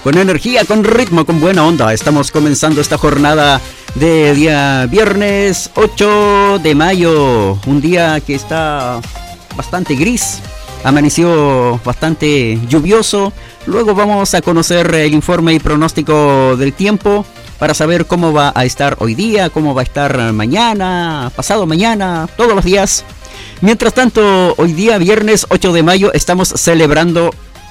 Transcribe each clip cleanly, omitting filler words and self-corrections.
con energía, con ritmo, con buena onda. Estamos comenzando esta jornada de día viernes 8 de mayo. Un día que está bastante gris, amaneció bastante lluvioso. Luego vamos a conocer el informe y pronóstico del tiempo para saber cómo va a estar hoy día, cómo va a estar mañana, pasado mañana, todos los días. Mientras tanto, hoy día viernes 8 de mayo estamos celebrando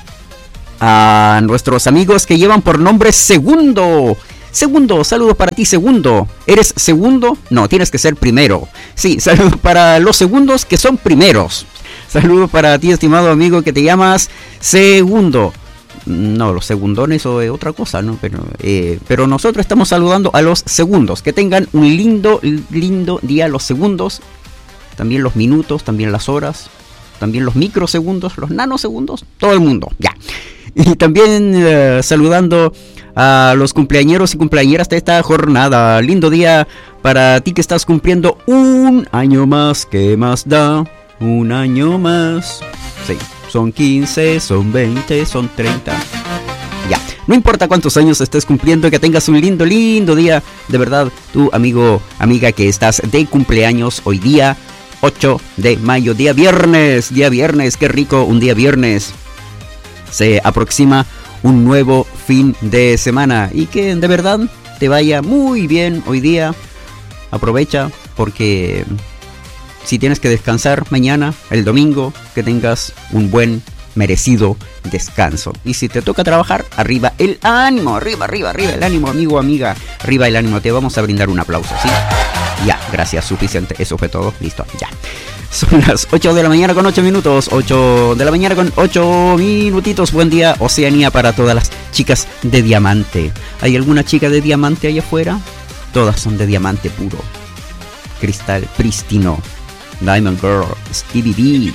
a nuestros amigos que llevan por nombre Segundo. Segundo, saludos para ti, Segundo. ¿Eres segundo? No, tienes que ser primero. Sí, saludos para los segundos que son primeros. Saludos para ti, estimado amigo, que te llamas Segundo. No, los segundones o otra cosa, ¿no? Pero nosotros estamos saludando a los segundos. Que tengan un lindo día los segundos. También los minutos, también las horas. También los microsegundos, los nanosegundos. Todo el mundo, ya. Y también saludando a los cumpleañeros y cumpleañeras de esta jornada. Lindo día para ti que estás cumpliendo un año más. ¿Qué más da? Un año más. Sí, son 15, son 20, son 30. Ya, no importa cuántos años estés cumpliendo, que tengas un lindo día. De verdad, tu amigo, amiga que estás de cumpleaños hoy día 8 de mayo, día viernes, qué rico, un día viernes. Se aproxima un nuevo fin de semana y que de verdad te vaya muy bien hoy día. Aprovecha porque si tienes que descansar mañana, el domingo, que tengas un buen merecido descanso. Y si te toca trabajar, arriba el ánimo, arriba el ánimo, amigo, amiga, arriba el ánimo. Te vamos a brindar un aplauso, ¿sí? Ya, gracias, suficiente, eso fue todo, listo, ya. Son las 8 de la mañana con 8 minutos, 8 de la mañana con 8 minutitos. Buen día, Oceanía, para todas las chicas de diamante. ¿Hay alguna chica de diamante allá afuera? Todas son de diamante puro, cristal prístino. Diamond Girl, Stevie B.